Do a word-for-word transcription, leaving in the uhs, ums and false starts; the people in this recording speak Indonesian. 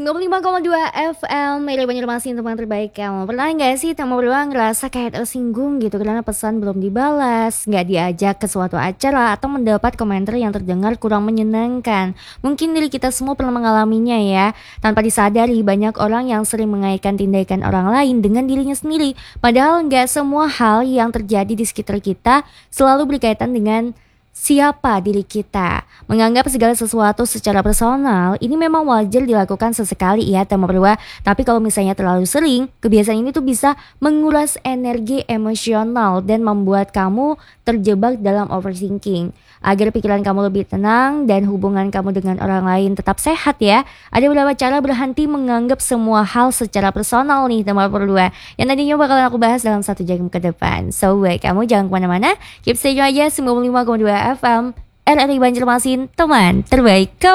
sembilan puluh lima koma dua F M, Meli Banjarmasin, teman terbaik kamu. Pernah nggak sih kamu berdua ngerasa kayak tersinggung gitu karena pesan belum dibalas, nggak diajak ke suatu acara, atau mendapat komentar yang terdengar kurang menyenangkan? Mungkin diri kita semua pernah mengalaminya ya. Tanpa disadari, banyak orang yang sering mengaitkan tindakan orang lain dengan dirinya sendiri. Padahal nggak semua hal yang terjadi di sekitar kita selalu berkaitan dengan siapa diri kita. Menganggap segala sesuatu secara personal ini memang wajar dilakukan sesekali ya teman berdua. Tapi kalau misalnya terlalu sering, kebiasaan ini tuh bisa menguras energi emosional dan membuat kamu terjebak dalam overthinking. Agar pikiran kamu lebih tenang dan hubungan kamu dengan orang lain tetap sehat ya, ada beberapa cara berhenti menganggap semua hal secara personal nih teman berdua, yang nantinya bakalan aku bahas dalam satu jam ke depan. So baik, kamu jangan kemana-mana, keep stay aja sembilan puluh lima koma dua F M R R I Banjarmasin, teman terbaik kamu.